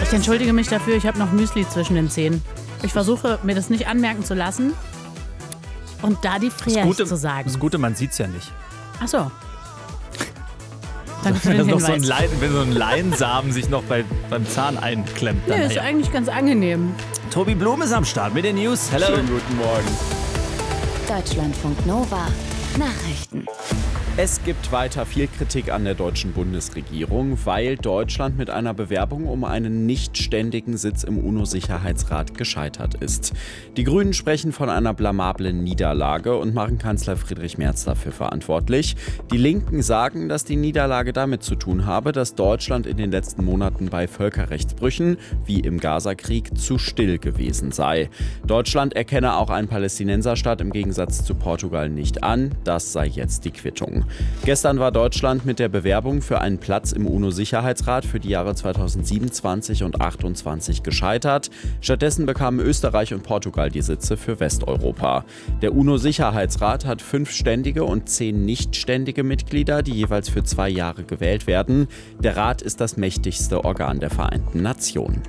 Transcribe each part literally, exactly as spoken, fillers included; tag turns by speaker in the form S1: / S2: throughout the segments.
S1: Ich entschuldige mich dafür, ich habe noch Müsli zwischen den Zähnen. Ich versuche, mir das nicht anmerken zu lassen und da die Frères zu sagen.
S2: Das Gute, man sieht es ja nicht.
S1: Ach so. Danke für den
S2: wenn
S1: Hinweis.
S2: Noch so ein Lein, wenn so ein Leinsamen sich noch bei, beim Zahn einklemmt. Dann,
S1: nee, ist
S2: ja.
S1: eigentlich ganz angenehm.
S2: Tobi Blum ist am Start mit den News. Hello.
S3: Schönen guten Morgen.
S4: Deutschlandfunk Nova. Nachrichten.
S3: Es gibt weiter viel Kritik an der deutschen Bundesregierung, weil Deutschland mit einer Bewerbung um einen nicht ständigen Sitz im UNO-Sicherheitsrat gescheitert ist. Die Grünen sprechen von einer blamablen Niederlage und machen Kanzler Friedrich Merz dafür verantwortlich. Die Linken sagen, dass die Niederlage damit zu tun habe, dass Deutschland in den letzten Monaten bei Völkerrechtsbrüchen, wie im Gaza-Krieg, zu still gewesen sei. Deutschland erkenne auch einen Palästinenserstaat im Gegensatz zu Portugal nicht an. Das sei jetzt die Quittung. Gestern war Deutschland mit der Bewerbung für einen Platz im UNO-Sicherheitsrat für die Jahre zweitausendsiebenundzwanzig und achtundzwanzig gescheitert. Stattdessen bekamen Österreich und Portugal die Sitze für Westeuropa. Der UNO-Sicherheitsrat hat fünf ständige und zehn nichtständige Mitglieder, die jeweils für zwei Jahre gewählt werden. Der Rat ist das mächtigste Organ der Vereinten Nationen.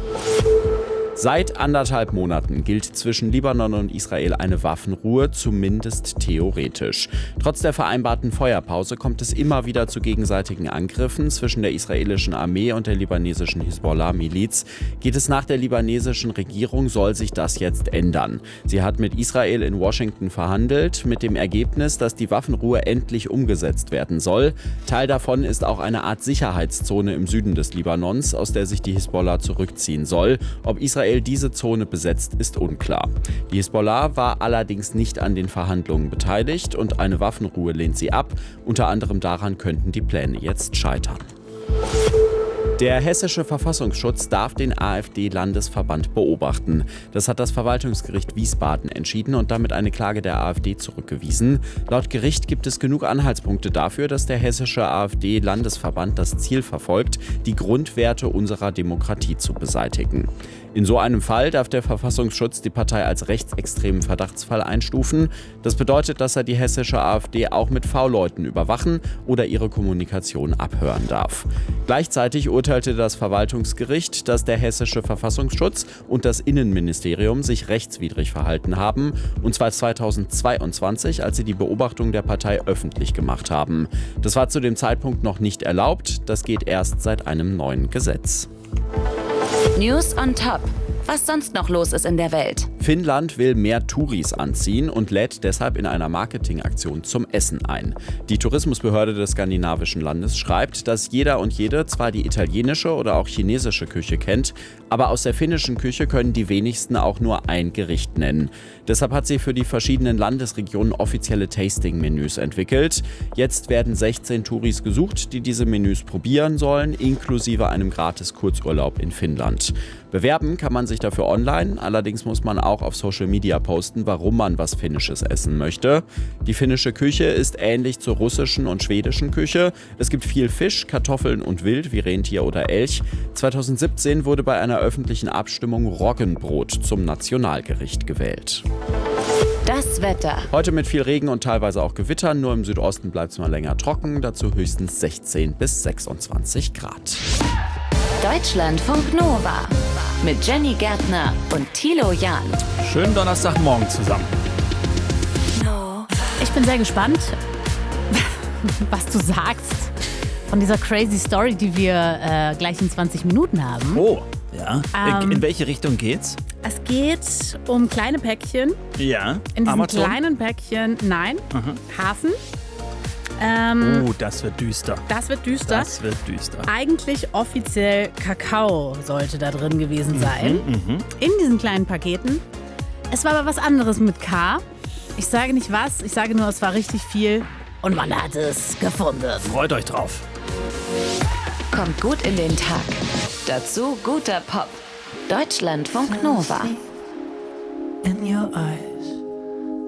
S3: Seit anderthalb Monaten gilt zwischen Libanon und Israel eine Waffenruhe, zumindest theoretisch. Trotz der vereinbarten Feuerpause kommt es immer wieder zu gegenseitigen Angriffen zwischen der israelischen Armee und der libanesischen Hisbollah-Miliz. Geht es nach der libanesischen Regierung, soll sich das jetzt ändern. Sie hat mit Israel in Washington verhandelt, mit dem Ergebnis, dass die Waffenruhe endlich umgesetzt werden soll. Teil davon ist auch eine Art Sicherheitszone im Süden des Libanons, aus der sich die Hisbollah zurückziehen soll. Ob Israel diese Zone besetzt, ist unklar. Die Hisbollah war allerdings nicht an den Verhandlungen beteiligt und eine Waffenruhe lehnt sie ab. Unter anderem daran könnten die Pläne jetzt scheitern. Der hessische Verfassungsschutz darf den AfD-Landesverband beobachten. Das hat das Verwaltungsgericht Wiesbaden entschieden und damit eine Klage der AfD zurückgewiesen. Laut Gericht gibt es genug Anhaltspunkte dafür, dass der hessische AfD-Landesverband das Ziel verfolgt, die Grundwerte unserer Demokratie zu beseitigen. In so einem Fall darf der Verfassungsschutz die Partei als rechtsextremen Verdachtsfall einstufen. Das bedeutet, dass er die hessische AfD auch mit V-Leuten überwachen oder ihre Kommunikation abhören darf. Gleichzeitig urteilte das Verwaltungsgericht, dass der hessische Verfassungsschutz und das Innenministerium sich rechtswidrig verhalten haben, und zwar zweitausendzweiundzwanzig, als sie die Beobachtung der Partei öffentlich gemacht haben. Das war zu dem Zeitpunkt noch nicht erlaubt, das geht erst seit einem neuen Gesetz.
S4: News on Top. Was sonst noch los ist in der Welt.
S3: Finnland will mehr Touris anziehen und lädt deshalb in einer Marketingaktion zum Essen ein. Die Tourismusbehörde des skandinavischen Landes schreibt, dass jeder und jede zwar die italienische oder auch chinesische Küche kennt, aber aus der finnischen Küche können die wenigsten auch nur ein Gericht nennen. Deshalb hat sie für die verschiedenen Landesregionen offizielle Tasting-Menüs entwickelt. Jetzt werden sechzehn Touris gesucht, die diese Menüs probieren sollen, inklusive einem gratis Kurzurlaub in Finnland. Bewerben kann man sich dafür online, allerdings muss man auch auf Social Media posten, warum man was Finnisches essen möchte. Die finnische Küche ist ähnlich zur russischen und schwedischen Küche. Es gibt viel Fisch, Kartoffeln und Wild wie Rentier oder Elch. zweitausendsiebzehn wurde bei einer öffentlichen Abstimmung Roggenbrot zum Nationalgericht gewählt.
S4: Das Wetter.
S3: Heute mit viel Regen und teilweise auch Gewittern, nur im Südosten bleibt es mal länger trocken, dazu höchstens sechzehn bis sechsundzwanzig Grad.
S4: Deutschlandfunk Nova mit Jenny Gärtner und Thilo Jahn.
S2: Schönen Donnerstagmorgen zusammen.
S1: Ich bin sehr gespannt, was du sagst von dieser crazy Story, die wir äh, gleich in zwanzig Minuten haben.
S2: Oh, ja.
S1: Ähm,
S2: in welche Richtung geht's?
S1: Es geht um kleine Päckchen.
S2: Ja.
S1: In diesen
S2: Amazon?
S1: kleinen Päckchen, nein,
S2: Mhm.
S1: Hafen. Ähm,
S2: Oh, das wird düster.
S1: Das wird düster.
S2: Das wird düster.
S1: Eigentlich offiziell Kakao sollte da drin gewesen sein.
S2: Mhm.
S1: In diesen kleinen Paketen. Es war aber was anderes mit K. Ich sage nicht was, ich sage nur, es war richtig viel und man hat es gefunden.
S2: Freut euch drauf.
S4: Kommt gut in den Tag. Dazu guter Pop. Deutschlandfunk Nova.
S5: In your eyes.